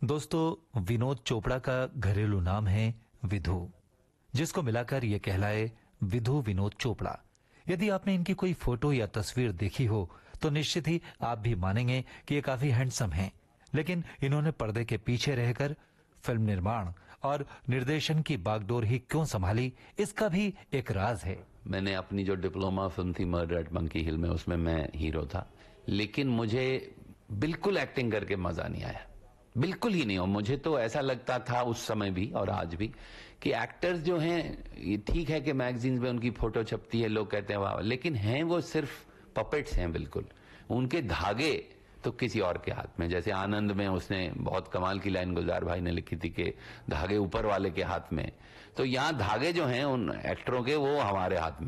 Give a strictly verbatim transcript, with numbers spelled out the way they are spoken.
दोस्तों, विनोद चोपड़ा का घरेलू नाम है विधु, जिसको मिलाकर ये कहलाए विधु विनोद चोपड़ा। यदि आपने इनकी कोई फोटो या तस्वीर देखी हो तो निश्चित ही आप भी मानेंगे कि ये काफी हैंडसम हैं। लेकिन इन्होंने पर्दे के पीछे रहकर फिल्म निर्माण और निर्देशन की बागडोर ही क्यों संभाली, इसका भी एक राज है। मैंने अपनी जो डिप्लोमा फिल्म थी मर्डर एट मंकी हिल में, उसमें मैं हीरो था, लेकिन मुझे बिल्कुल एक्टिंग करके मजा नहीं आया, बिल्कुल ही नहीं। और मुझे तो ऐसा लगता था उस समय भी और आज भी कि एक्टर्स जो हैं, ये ठीक है कि मैगजीन्स में उनकी फोटो छपती है, लोग कहते हैं वाह, लेकिन हैं वो सिर्फ पपेट्स हैं बिल्कुल। उनके धागे तो किसी और के हाथ में, जैसे आनंद में उसने बहुत कमाल की लाइन गुलजार भाई ने लिखी थी कि धागे ऊपर वाले के हाथ में, तो यहाँ धागे जो हैं उन एक्टरों के वो हमारे हाथ में।